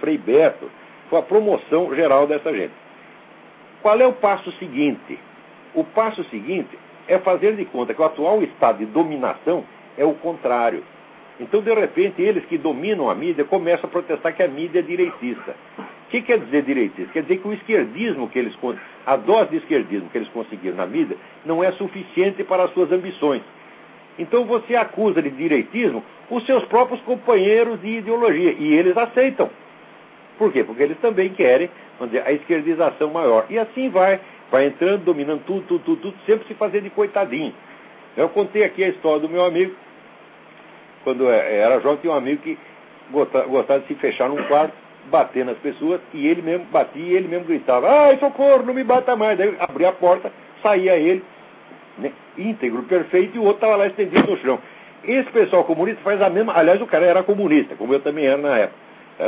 Frei Beto, foi a promoção geral dessa gente. Qual é o passo seguinte? O passo seguinte é fazer de conta que o atual estado de dominação é o contrário. Então, de repente, eles que dominam a mídia começam a protestar que a mídia é direitista. O que quer dizer direitista? Quer dizer que o esquerdismo a dose de esquerdismo que eles conseguiram na mídia não é suficiente para as suas ambições. Então você acusa de direitismo os seus próprios companheiros de ideologia, e eles aceitam. Por quê? Porque eles também querem, vamos dizer, a esquerdização maior. E assim vai entrando, dominando tudo, sempre se fazer de coitadinho. Eu contei aqui a história do meu amigo. Quando era jovem, tinha um amigo que gostava de se fechar num quarto, bater nas pessoas, e ele mesmo batia e ele mesmo gritava: ai, socorro, não me bata mais. Daí abria a porta, saía ele, né, íntegro, perfeito, e o outro estava lá estendido no chão. Esse pessoal comunista faz a mesma... Aliás, o cara era comunista, como eu também era na época.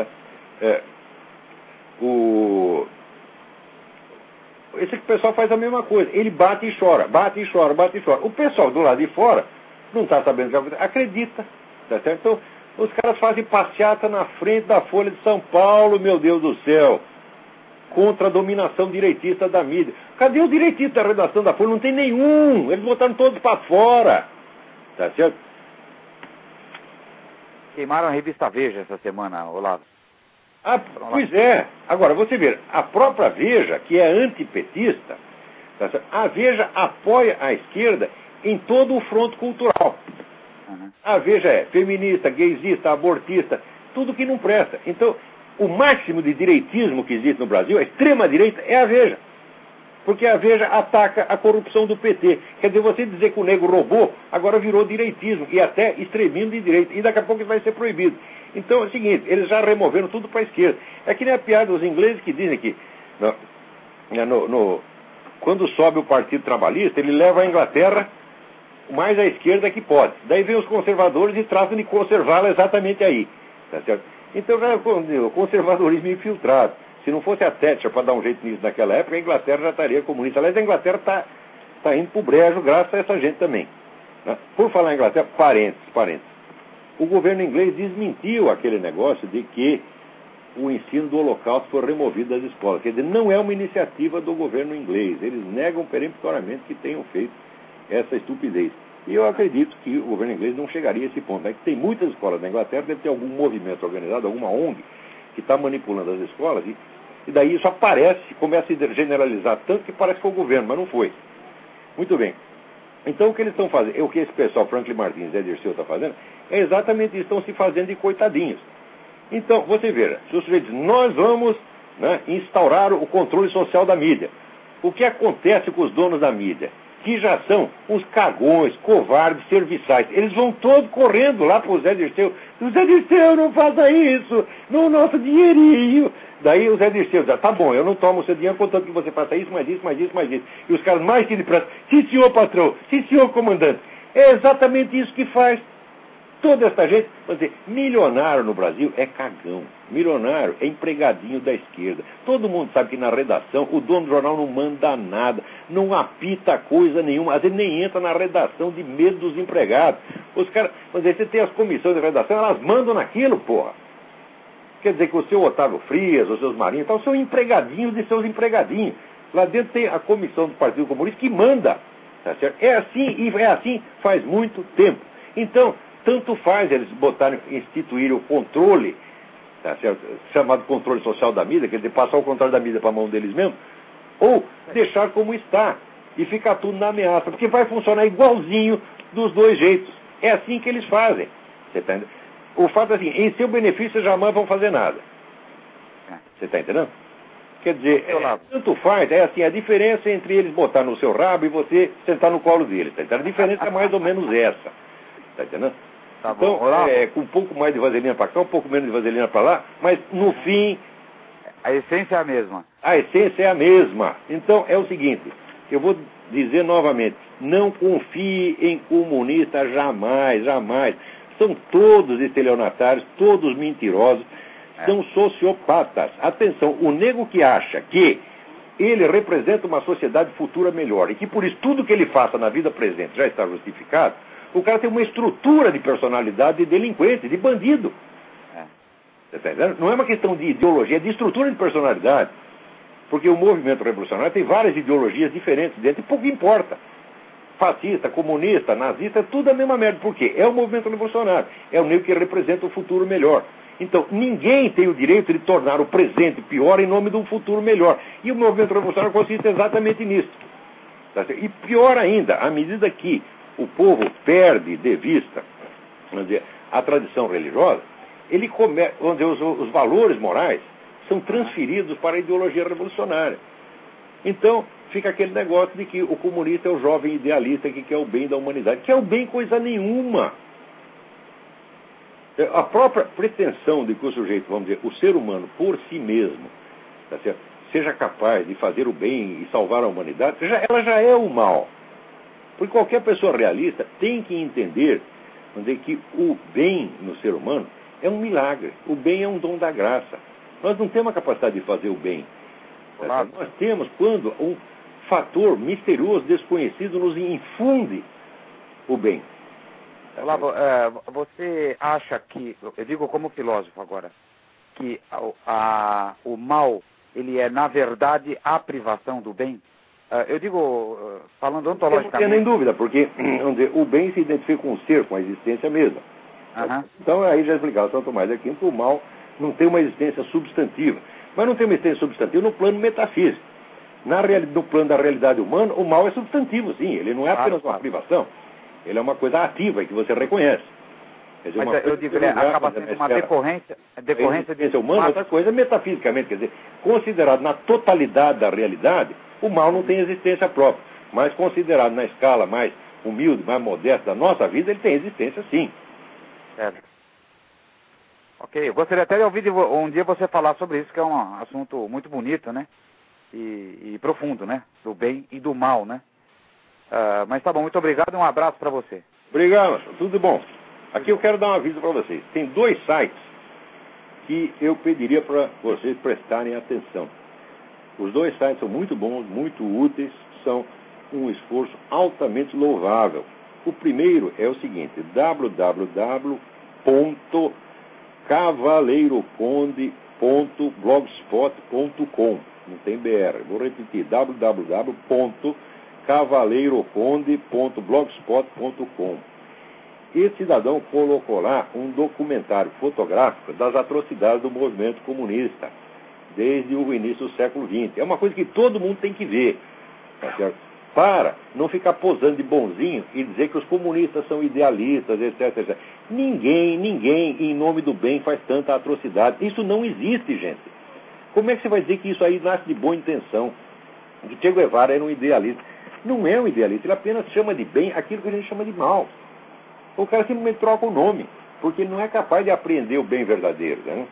Esse pessoal faz a mesma coisa. Ele bate e chora, bate e chora, bate e chora. O pessoal do lado de fora não está sabendo o que acontece, acredita. Tá certo? Então, os caras fazem passeata na frente da Folha de São Paulo, meu Deus do céu, contra a dominação direitista da mídia. Cadê os direitistas da redação da Folha? Não tem nenhum. Eles botaram todos para fora. Tá certo? Queimaram a revista Veja essa semana, Olavo. Pois é. Agora, você vê, a própria Veja, que é antipetista, tá certo? A Veja apoia a esquerda em todo o fronte cultural. Uhum. A Veja é feminista, gaysista, abortista, tudo que não presta. Então, o máximo de direitismo que existe no Brasil, a extrema-direita, é a Veja. Porque a Veja ataca a corrupção do PT. Quer dizer, você dizer que o nego roubou, agora virou direitismo, e até extremismo de direita. E daqui a pouco isso vai ser proibido. Então é o seguinte, eles já removeram tudo para a esquerda. É que nem a piada dos ingleses que dizem que quando sobe o Partido Trabalhista, ele leva a Inglaterra mais à esquerda que pode. Daí vem os conservadores e tratam de conservá-la exatamente aí. Tá certo? Então o conservadorismo infiltrado. Se não fosse a Thatcher para dar um jeito nisso naquela época, a Inglaterra já estaria comunista. Aliás, a Inglaterra está indo para o brejo graças a essa gente também. Né? Por falar em Inglaterra, parênteses. O governo inglês desmentiu aquele negócio de que o ensino do Holocausto foi removido das escolas. Quer dizer, não é uma iniciativa do governo inglês. Eles negam peremptoriamente que tenham feito essa estupidez. E eu acredito que o governo inglês não chegaria a esse ponto. É que tem muitas escolas na Inglaterra, deve ter algum movimento organizado, alguma ONG, que está manipulando as escolas, e daí isso aparece, começa a generalizar tanto que parece que foi o governo, mas não foi. Muito bem. Então o que eles estão fazendo, o que esse pessoal, Franklin Martins e Zé Dirceu está fazendo, é exatamente isso, estão se fazendo de coitadinhos. Então, você veja, se o sujeito diz, nós vamos, né, instaurar o controle social da mídia. O que acontece com os donos da mídia? Que já são uns cagões, covardes, serviçais. Eles vão todos correndo lá para o Zé Dirceu. O Zé Dirceu, não faça isso, no nosso dinheirinho. Daí o Zé Dirceu diz, tá bom, eu não tomo o seu dinheiro, contanto que você faça isso, mais isso, mais isso, mais isso. E os caras mais que lhe prestam, sim senhor patrão, sim senhor comandante. É exatamente isso que faz. Toda essa gente, vamos dizer, milionário no Brasil é cagão. Milionário é empregadinho da esquerda. Todo mundo sabe que na redação o dono do jornal não manda nada, não apita coisa nenhuma, às vezes nem entra na redação de medo dos empregados. Os caras, vamos dizer, você tem as comissões de redação, elas mandam naquilo, porra. Quer dizer que o seu Otávio Frias, os seus Marinhos, são empregadinhos de seus empregadinhos. Lá dentro tem a comissão do Partido Comunista que manda. Tá certo? É assim, e é assim faz muito tempo. Então, tanto faz eles instituírem o controle, tá certo? Chamado controle social da mídia, quer dizer, passar o controle da mídia para a mão deles mesmos, ou deixar como está e ficar tudo na ameaça, porque vai funcionar igualzinho dos dois jeitos. É assim que eles fazem. Você tá entendendo? O fato é assim, em seu benefício jamais vão fazer nada. Você está entendendo? Quer dizer, tanto faz, é assim, a diferença entre eles botar no seu rabo e você sentar no colo deles. Tá entendendo? A diferença é mais ou menos essa. Tá entendendo? Tá bom. Então, com um pouco mais de vaselina para cá, um pouco menos de vaselina para lá, mas no fim... A essência é a mesma. A essência é a mesma. Então, é o seguinte, eu vou dizer novamente, não confie em comunista jamais, jamais. São todos estelionatários, todos mentirosos, são sociopatas. Atenção, o nego que acha que ele representa uma sociedade futura melhor e que por isso tudo que ele faça na vida presente já está justificado, o cara tem uma estrutura de personalidade de delinquente, de bandido. Tá entendendo? Não é uma questão de ideologia, é de estrutura de personalidade. Porque o movimento revolucionário tem várias ideologias diferentes dentro, e pouco importa. Fascista, comunista, nazista, tudo a mesma merda. Por quê? É o movimento revolucionário. É o negro que representa o futuro melhor. Então, ninguém tem o direito de tornar o presente pior em nome de um futuro melhor. E o movimento revolucionário consiste exatamente nisso. Tá certo? E pior ainda, à medida que o povo perde de vista, vamos dizer, a tradição religiosa, ele vamos dizer, os valores morais são transferidos para a ideologia revolucionária. Então, fica aquele negócio de que o comunista é o jovem idealista que quer o bem da humanidade. Quer o bem coisa nenhuma. A própria pretensão de que o sujeito, vamos dizer, o ser humano por si mesmo, tá certo, seja capaz de fazer o bem e salvar a humanidade, ela já é o mal. Porque qualquer pessoa realista tem que entender, vamos dizer, que o bem no ser humano é um milagre. O bem é um dom da graça. Nós não temos a capacidade de fazer o bem. Tá? Nós temos quando um fator misterioso, desconhecido, nos infunde o bem. Olavo, você acha que, eu digo como filósofo agora, que o mal, ele é, na verdade, a privação do bem? Eu digo, falando ontologicamente... Não tenho nem dúvida, porque, vamos dizer, o bem se identifica com o ser, com a existência mesma. Uhum. Então, aí já explicava São Tomás de Aquino que o mal não tem uma existência substantiva. Mas não tem uma existência substantiva no plano metafísico. No plano da realidade humana, o mal é substantivo, sim. Ele não é apenas uma privação. Ele é uma coisa ativa que você reconhece. Quer dizer, mas eu digo, acaba sendo uma decorrência de humana, outra coisa metafisicamente. Quer dizer, considerado na totalidade da realidade, o mal não tem existência própria. Mas considerado na escala mais humilde, mais modesta da nossa vida, ele tem existência, sim. Certo. Ok, eu gostaria até de ouvir um dia você falar sobre isso, que é um assunto muito bonito, né? E profundo, né? Do bem e do mal, né? Mas tá bom, muito obrigado e um abraço para você. Obrigado, tudo de bom. Aqui eu quero dar um aviso para vocês. Tem 2 sites que eu pediria para vocês prestarem atenção. Os 2 sites são muito bons, muito úteis, são um esforço altamente louvável. O primeiro é o seguinte, www.cavaleiroconde.blogspot.com. Não tem BR. Vou repetir, www.cavaleiroconde.blogspot.com. Esse cidadão colocou lá um documentário fotográfico das atrocidades do movimento comunista, desde o início do século XX. É uma coisa que todo mundo tem que ver, tá certo? Para não ficar posando de bonzinho e dizer que os comunistas são idealistas, etc, etc. Ninguém, em nome do bem, faz tanta atrocidade. Isso não existe, gente. Como é que você vai dizer que isso aí nasce de boa intenção? Que Che Guevara era um idealista. Não é um idealista, ele apenas chama de bem aquilo que a gente chama de mal. O cara simplesmente troca o nome, porque ele não é capaz de apreender o bem verdadeiro, né?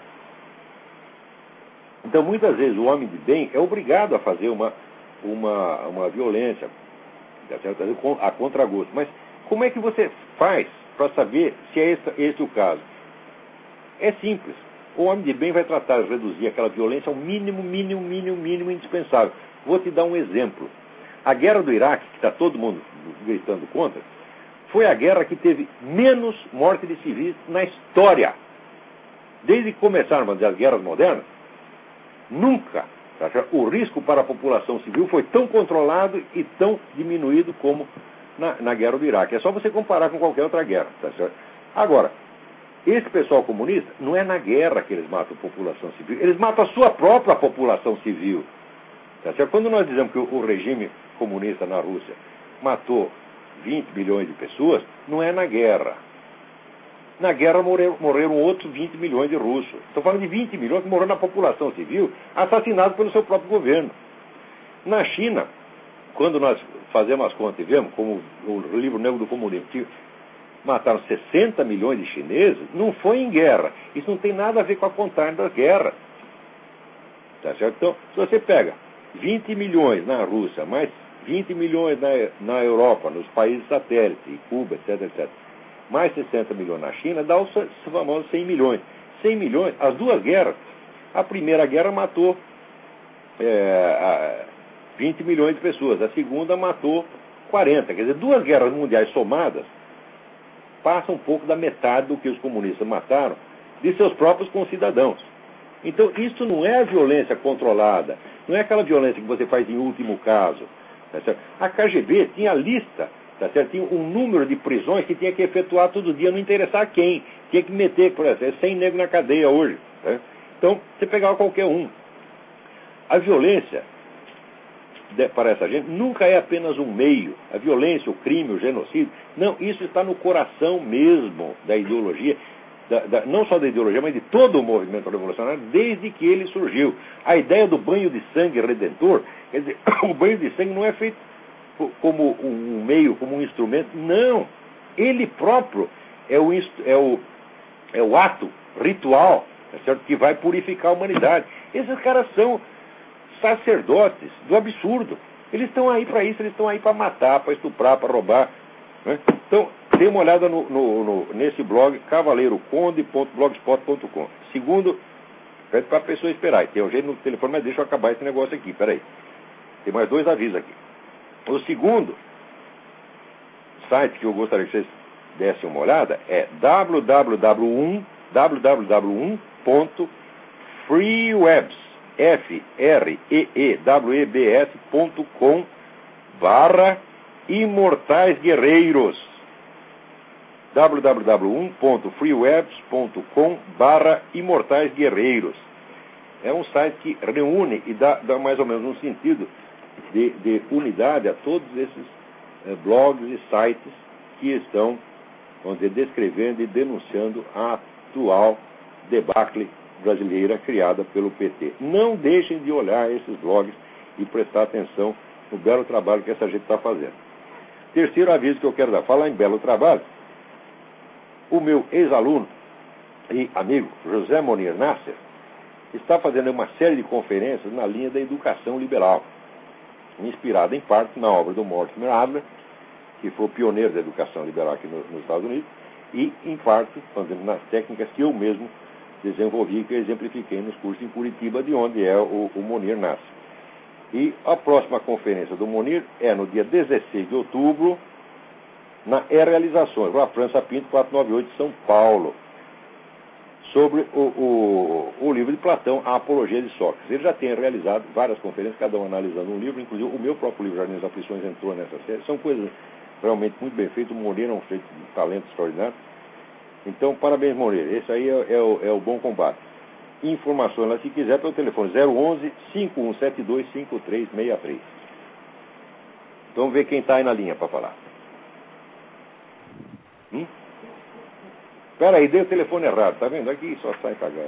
Então, muitas vezes, o homem de bem é obrigado a fazer uma violência, tá certo? A contragosto. Mas como é que você faz para saber se é esse o caso? É simples. O homem de bem vai tratar de reduzir aquela violência ao mínimo indispensável. Vou te dar um exemplo. A guerra do Iraque, que está todo mundo gritando contra, foi a guerra que teve menos morte de civis na história. Desde que começaram as guerras modernas, nunca o risco para a população civil foi tão controlado e tão diminuído como na guerra do Iraque. É só você comparar com qualquer outra guerra. Tá certo? Agora, esse pessoal comunista, não é na guerra que eles matam a população civil, eles matam a sua própria população civil. Tá certo? Quando nós dizemos que o regime comunista na Rússia matou 20 milhões de pessoas, não é na guerra. Na guerra morreram outros 20 milhões de russos. Estou falando de 20 milhões que morreram na população civil, assassinados pelo seu próprio governo. Na China, quando nós fazemos as contas e vemos, como o livro Negro do Comunismo, que mataram 60 milhões de chineses, não foi em guerra. Isso não tem nada a ver com a contagem das guerras. Tá certo? Então, se você pega 20 milhões na Rússia, mais 20 milhões na Europa, nos países satélites, Cuba, etc, etc, mais 60 milhões na China, dá os famosos 100 milhões. 100 milhões, as 2 guerras. A primeira guerra matou 20 milhões de pessoas, a segunda matou 40. Quer dizer, 2 guerras mundiais somadas passam um pouco da metade do que os comunistas mataram de seus próprios concidadãos. Então, isso não é violência controlada, não é aquela violência que você faz em último caso. Tá certo? A KGB tinha lista, tá certo? Tinha um número de prisões que tinha que efetuar todo dia, não interessar quem. Tinha que meter, por exemplo, 100 negros na cadeia hoje. Tá? Então, você pegava qualquer um. A violência, para essa gente, nunca é apenas um meio. A violência, o crime, o genocídio. Não, isso está no coração mesmo da ideologia. Não só da ideologia, mas de todo o movimento revolucionário, desde que ele surgiu. A ideia do banho de sangue redentor, quer dizer, o banho de sangue não é feito como um meio, como um instrumento, não. Ele próprio é o ato ritual, tá certo? Que vai purificar a humanidade. Esses caras são sacerdotes do absurdo. Eles estão aí para isso, eles estão aí para matar, para estuprar, para roubar. Né? Então, dê uma olhada nesse blog, cavaleiroconde.blogspot.com. Segundo, pede para a pessoa esperar. Tem um jeito no telefone, mas deixa eu acabar esse negócio aqui. Peraí. Tem mais 2 avisos aqui. O segundo site que eu gostaria que vocês dessem uma olhada é www.freewebs.com/imortais guerreiros. www.freewebs.com/imortais guerreiros. É um site que reúne e dá mais ou menos um sentido de unidade a todos esses blogs e sites que estão, vamos dizer, descrevendo e denunciando a atual debacle brasileira criada pelo PT. Não deixem de olhar esses blogs e prestar atenção no belo trabalho que essa gente está fazendo. Terceiro aviso que eu quero dar. Falar em belo trabalho, o meu ex-aluno e amigo José Monir Nasser está fazendo uma série de conferências na linha da educação liberal, inspirada em parte na obra do Mortimer Adler, que foi o pioneiro da educação liberal aqui nos Estados Unidos, e em parte nas técnicas que eu mesmo desenvolvi e que eu exemplifiquei nos cursos em Curitiba, de onde é o Monir Nasser. E a próxima conferência do Monir é no dia 16 de outubro, na Realizações, Rua França Pinto, 498, São Paulo, sobre o livro de Platão, A Apologia de Sócrates. Ele já tem realizado várias conferências, cada um analisando um livro, inclusive o meu próprio livro, Jardim das Aflições, entrou nessa série. São coisas realmente muito bem feitas. O Monir é um feito de talento extraordinário. Então, parabéns, Monir. Esse aí é o bom combate. Informações lá, se quiser, pelo telefone 011-5172-5363. Então, vamos ver quem está aí na linha para falar. Espera aí, dei o telefone errado, tá vendo? Aqui só sai cagado.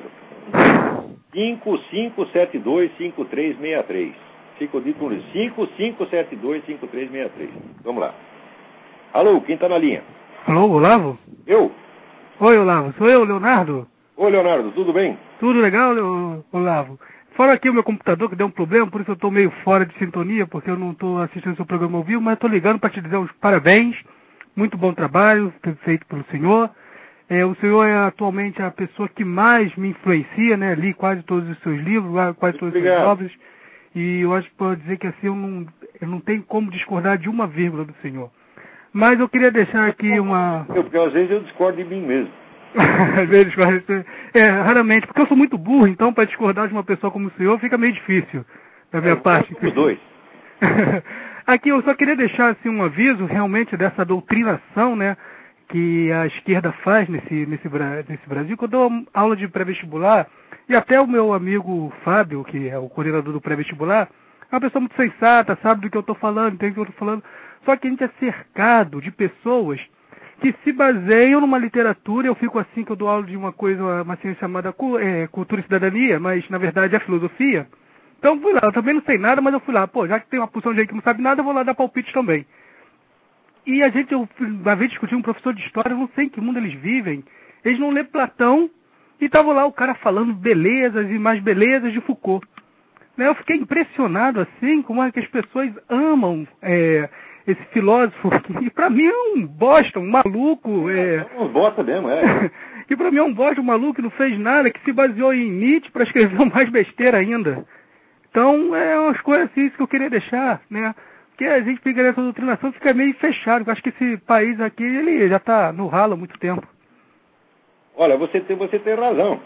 5572-5363. Fica o dito no livro. 5572-5363. Vamos lá. Alô, quem está na linha? Alô, Olavo? Eu? Oi, Olavo. Sou eu, Leonardo. Oi, Leonardo. Tudo bem? Tudo legal, Olavo? Fora aqui o meu computador que deu um problema, por isso eu estou meio fora de sintonia, porque eu não estou assistindo o seu programa ao vivo, mas estou ligando para te dizer os parabéns. Muito bom trabalho feito pelo senhor. O senhor é atualmente a pessoa que mais me influencia, né? Li quase todos os seus livros, quase todas as suas obras. E eu acho que pode dizer que assim eu não tenho como discordar de uma vírgula do senhor. Mas eu queria deixar aqui uma... Porque às vezes eu discordo de mim mesmo. Às vezes, raramente, porque eu sou muito burro, então para discordar de uma pessoa como o senhor fica meio difícil da minha parte. Os dois. Aqui eu só queria deixar assim, um aviso realmente dessa doutrinação, né, que a esquerda faz nesse Brasil. Quando eu dou aula de pré-vestibular, e até o meu amigo Fábio, que é o coordenador do pré-vestibular, é uma pessoa muito sensata, sabe do que eu estou falando, entende o que eu estou falando. Só que a gente é cercado de pessoas que se baseiam numa literatura. Eu fico assim, que eu dou aula de uma ciência chamada cultura e cidadania, mas na verdade é filosofia. Então fui lá, eu também não sei nada, mas eu fui lá, já que tem uma porção de gente que não sabe nada, eu vou lá dar palpite também. E uma vez discuti com um professor de história, eu não sei em que mundo eles vivem, eles não lê Platão, e tava lá o cara falando belezas e mais belezas de Foucault. Eu fiquei impressionado assim, como é que as pessoas amam esse filósofo, que pra mim é um bosta, um maluco. É um bosta mesmo, que pra mim é um bosta, um maluco que não fez nada, que se baseou em Nietzsche pra escrever mais besteira ainda. Então, umas coisas assim que eu queria deixar, né? Porque a gente fica nessa doutrinação, fica meio fechado. Eu acho que esse país aqui, ele já está no ralo há muito tempo. Olha, você tem razão.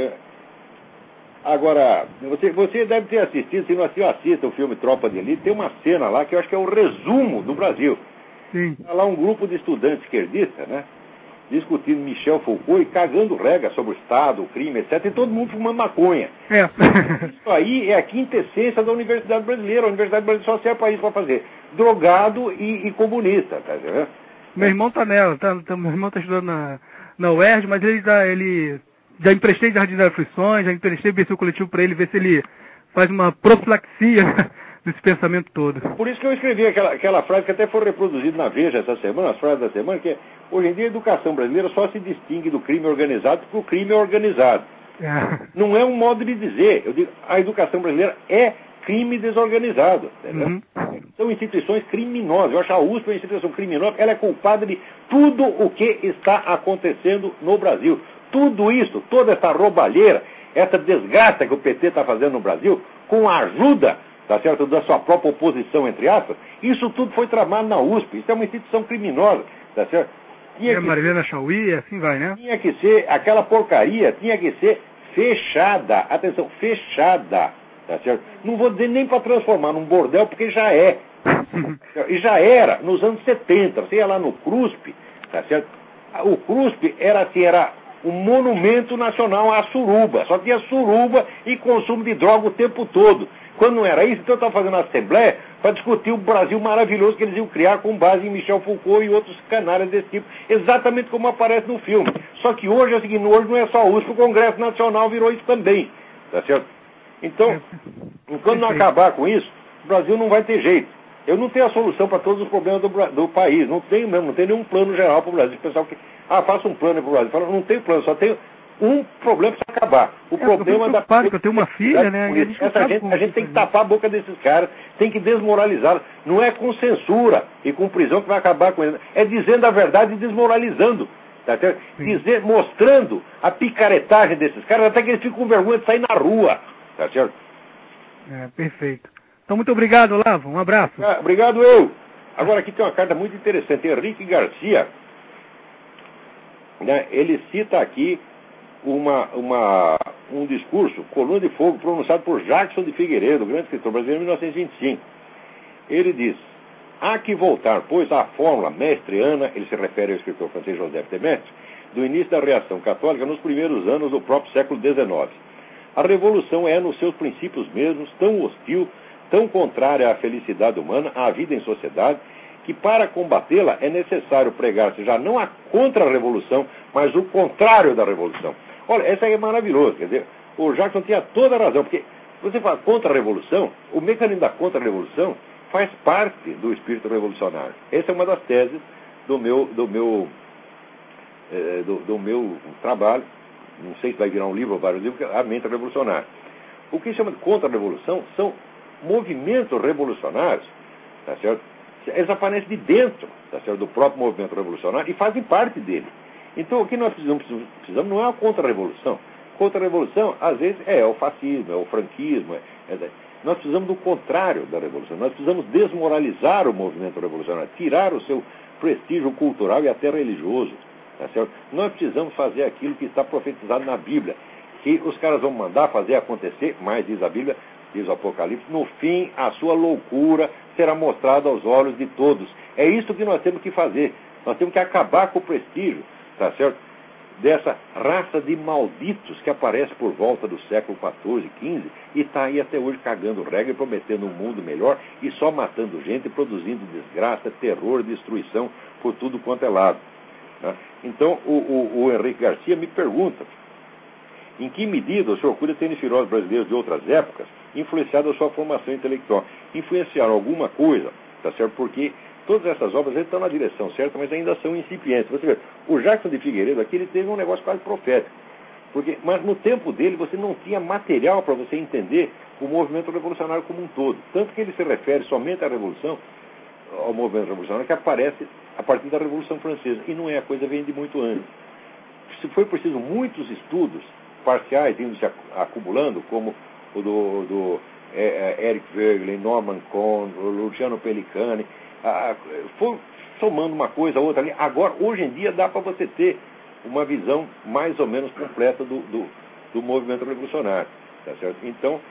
Agora, você deve ter assistido, se não assistiu, assista o filme Tropa de Elite, tem uma cena lá que eu acho que é o resumo do Brasil. Sim. Está lá um grupo de estudantes esquerdistas, né? Discutindo Michel Foucault e cagando regra sobre o Estado, o crime, etc. E todo mundo fumando maconha. É. Isso aí é a quintessência da Universidade Brasileira. A Universidade Brasileira só serve para isso, para fazer drogado e comunista, tá vendo? Meu irmão tá nela, meu irmão tá estudando na UERJ, mas ele já emprestei Jardim das Aflições, já emprestei BC Coletivo para ele ver se ele faz uma profilaxia desse pensamento todo. Por isso que eu escrevi aquela frase que até foi reproduzida na Veja essa semana, as frases da semana, que é: hoje em dia a educação brasileira só se distingue do crime organizado porque o crime é organizado. Não é um modo de dizer. Eu digo, a educação brasileira é crime desorganizado. Uhum. São instituições criminosas. Eu acho a USP uma instituição criminosa, ela é culpada de tudo o que está acontecendo no Brasil. Tudo isso, toda essa roubalheira, essa desgraça que o PT está fazendo no Brasil, com a ajuda, tá certo, da sua própria oposição, entre aspas, isso tudo foi tramado na USP. Isso é uma instituição criminosa, tá certo? Marilena Chauí, assim vai, né? Tinha que ser, aquela porcaria tinha que ser fechada. Atenção, fechada, tá certo? Não vou dizer nem para transformar num bordel, porque já é. E já era, nos anos 70, você ia lá no CRUSP, tá certo? O CRUSP era um monumento nacional à suruba. Só tinha suruba e consumo de droga o tempo todo. Quando não era isso, então eu estava fazendo a assembleia para discutir o Brasil maravilhoso que eles iam criar com base em Michel Foucault e outros canalhas desse tipo, exatamente como aparece no filme. Só que hoje é o seguinte, hoje não é só USP, o Congresso Nacional virou isso também, tá certo? Então, quando não acabar com isso, o Brasil não vai ter jeito. Eu não tenho a solução para todos os problemas do país, não tenho mesmo, não tenho nenhum plano geral para o Brasil. O pessoal que, faça um plano para o Brasil. Fala, não tenho plano, só tenho um problema para acabar. O problema da... Eu tenho uma filha, né? A gente tem que tapar a boca desses caras, tem que desmoralizá-los. Não é com censura e com prisão que vai acabar com eles. É dizendo a verdade e desmoralizando. Tá certo? Mostrando a picaretagem desses caras, até que eles ficam com vergonha de sair na rua. Tá certo? Perfeito. Então, muito obrigado, Olavo. Um abraço. Obrigado, eu. Agora, aqui tem uma carta muito interessante. Henrique Garcia, né, ele cita aqui um discurso, Coluna de Fogo, pronunciado por Jackson de Figueiredo, grande escritor brasileiro, em 1925. Ele diz: há que voltar, pois, à fórmula mestre-ana, ele se refere ao escritor francês Joseph de Maistre, do início da reação católica nos primeiros anos do próprio século XIX. A revolução é, nos seus princípios mesmos, tão hostil, tão contrária à felicidade humana, à vida em sociedade, que para combatê-la é necessário pregar-se já não a contra-revolução, mas o contrário da revolução. Olha, essa aí é maravilhoso, quer dizer, o Jackson tinha toda a razão, porque você fala contra-revolução, o mecanismo da contra-revolução faz parte do espírito revolucionário. Essa é uma das teses do meu trabalho, não sei se vai virar um livro ou vários livros, que é a mente revolucionária. O que chama de contra-revolução são movimentos revolucionários, tá certo? Eles aparecem de dentro, tá certo, do próprio movimento revolucionário e fazem parte dele. Então, o que nós precisamos não é a contra-revolução. Contra-revolução, às vezes, é o fascismo, é o franquismo. Nós precisamos do contrário da revolução. Nós precisamos desmoralizar o movimento revolucionário, tirar o seu prestígio cultural e até religioso, tá certo? Nós precisamos fazer aquilo que está profetizado na Bíblia, que os caras vão mandar fazer acontecer, mas diz a Bíblia, diz o Apocalipse, no fim a sua loucura será mostrada aos olhos de todos. É isso que nós temos que fazer. Nós temos que acabar com o prestígio, tá certo, dessa raça de malditos que aparece por volta do século XIV, XV e está aí até hoje cagando regra, prometendo um mundo melhor e só matando gente, produzindo desgraça, terror, destruição por tudo quanto é lado. Tá? Então o Henrique Garcia me pergunta: em que medida o Sr. Cury tem filósofos brasileiros de outras épocas influenciado a sua formação intelectual? Influenciaram alguma coisa, tá certo? Porque todas essas obras estão na direção certa, mas ainda são incipientes. Você vê, o Jackson de Figueiredo aqui, ele teve um negócio quase profético. Mas no tempo dele você não tinha material para você entender o movimento revolucionário como um todo. Tanto que ele se refere somente à revolução, ao movimento revolucionário que aparece a partir da Revolução Francesa. E não é, a coisa vem de muito antes. Se foi preciso muitos estudos parciais indo se acumulando, como o do Eric Voegelin, Norman Cohn, o Luciano Pellicani, foi somando uma coisa a outra ali. Agora, hoje em dia, dá para você ter uma visão mais ou menos completa do movimento revolucionário. Tá certo? Então,